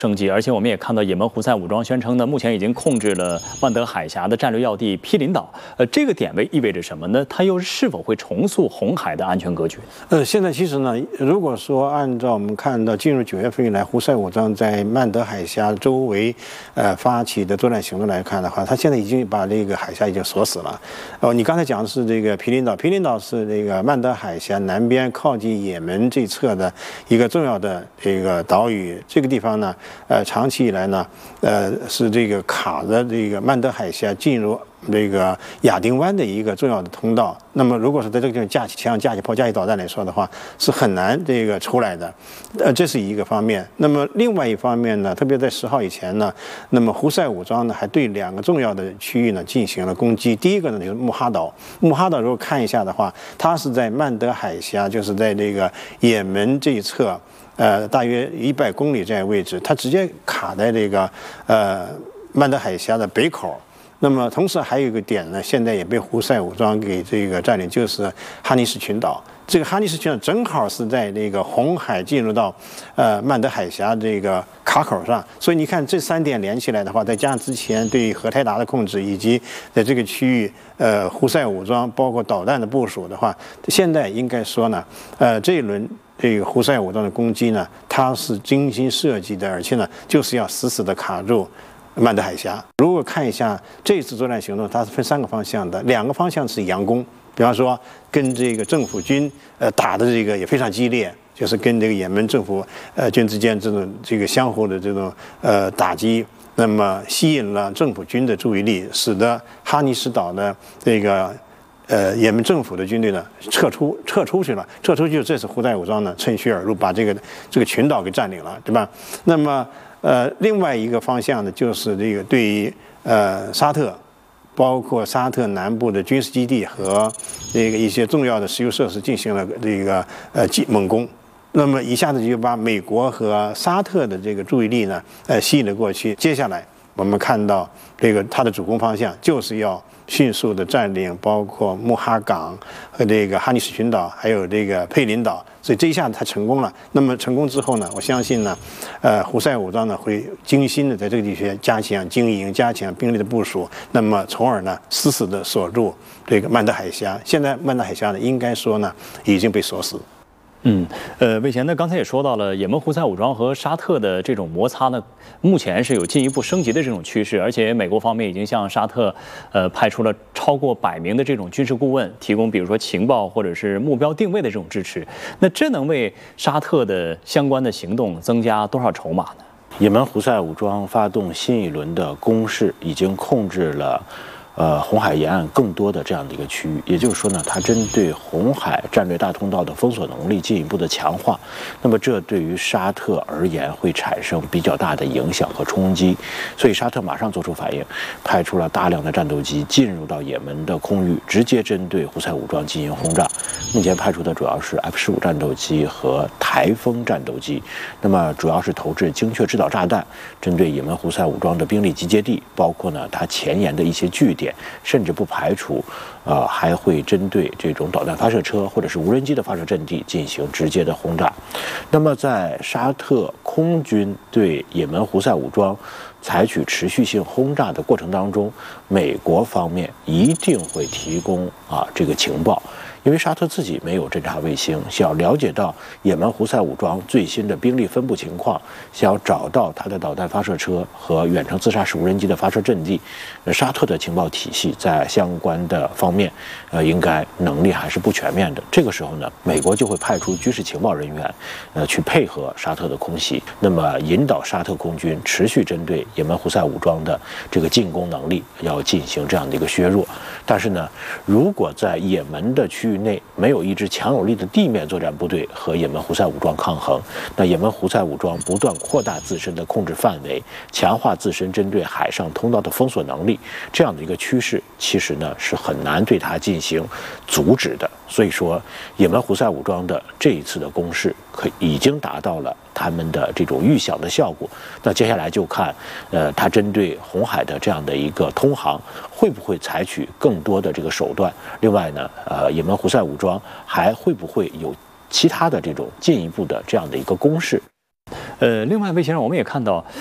升级，而且我们也看到也门胡塞武装宣称呢，目前已经控制了曼德海峡的战略要地毗邻岛。这个点意味着什么呢？它又是否会重塑红海的安全格局？ 现在其实呢，如果说按照我们看到进入9月份以来，胡塞武装在曼德海峡周围发起的作战行动来看的话，它现在已经把这个海峡已经锁死了。你刚才讲的是这个毗邻岛，毗邻岛是这个曼德海峡南边靠近也门这侧的一个重要的这个岛屿。这个地方呢，长期以来呢，是这个卡着这个曼德海峡进入这个亚丁湾的一个重要的通道。那么，如果是在这个地方架起枪、架起炮、架起导弹来说的话，是很难这个出来的。这是一个方面。那么另外一方面呢，特别在10号以前呢，那么胡塞武装呢还对2个重要的区域呢进行了攻击。第一个呢就是穆哈岛。穆哈岛如果看一下的话，它是在曼德海峡，就是在这个也门这一侧。大约100公里这样位置，它直接卡在这个曼德海峡的北口。那么同时还有一个点呢，现在也被胡塞武装给这个占领，就是哈尼什群岛。这个哈尼什群岛正好是在这个红海进入到曼德海峡这个卡口上，所以你看这3点连起来的话，再加上之前对荷台达的控制，以及在这个区域胡塞武装包括导弹的部署的话，现在应该说呢，这一轮这个胡塞武装的攻击呢，它是精心设计的，而且呢就是要死死的卡住曼德海峡。如果看一下这次作战行动，它是分3个方向的，2个方向是佯攻，比方说跟这个政府军打的这个也非常激烈，就是跟这个也门政府军之间这个相互的这种打击，那么吸引了政府军的注意力，使得哈尼什岛的这个也门政府的军队呢撤出去了，这次胡塞武装呢趁虚而入，把这个群岛给占领了，对吧？那么另外一个方向呢，就是这个对于沙特，包括沙特南部的军事基地和这个一些重要的石油设施进行了这个猛攻。那么一下子就把美国和沙特的这个注意力呢吸引了过去。接下来我们看到这个它的主攻方向就是要迅速的占领包括穆哈港和这个哈尼什群岛，还有这个佩林岛，所以这一下子它成功了。那么成功之后呢，我相信呢，胡塞武装呢会精心的在这个地区加强经营，加强兵力的部署，那么从而呢死死的锁住这个曼德海峡。现在曼德海峡呢，应该说呢已经被锁死。 魏贤呢，刚才也说到了，也门胡塞武装和沙特的这种摩擦呢，目前是有进一步升级的这种趋势，而且美国方面已经向沙特派出了超过100名的这种军事顾问，提供比如说情报或者是目标定位的这种支持。那这能为沙特的相关的行动增加多少筹码呢？ 也门胡塞武装发动新一轮的攻势，已经控制了红海沿岸更多的这样的一个区域，也就是说呢，它针对红海战略大通道的封锁能力进一步的强化，那么这对于沙特而言会产生比较大的影响和冲击，所以沙特马上做出反应，派出了大量的战斗机进入到也门的空域，直接针对胡塞武装进行轰炸。目前派出的主要是 F-15战斗机和台风战斗机，那么主要是投掷精确制导炸弹，针对也门胡塞武装的兵力集结地，包括呢它前沿的一些据点，甚至不排除还会针对这种导弹发射车或者是无人机的发射阵地进行直接的轰炸。那么在沙特空军对也门胡塞武装采取持续性轰炸的过程当中，美国方面一定会提供这个情报，因为沙特自己没有侦察卫星，想要了解到也门胡塞武装最新的兵力分布情况，想要找到它的导弹发射车和远程自杀式无人机的发射阵地，沙特的情报体系在相关的方面，应该能力还是不全面的。这个时候呢，美国就会派出军事情报人员，去配合沙特的空袭，那么引导沙特空军持续针对也门胡塞武装的这个进攻能力要进行这样的一个削弱。但是呢，如果在也门的区域内没有一支强有力的地面作战部队和也门胡塞武装抗衡，那也门胡塞武装不断扩大自身的控制范围，强化自身针对海上通道的封锁能力，这样的一个趋势其实呢是很难对它进行阻止的。所以说也门胡塞武装的这一次的攻势已经达到了他们的这种预想的效果。那接下来就看它针对红海的这样的一个通航会不会采取更多的这个手段，另外呢也门胡塞武装还会不会有其他的这种进一步的这样的一个攻势。 另外，魏先生，我们也看到，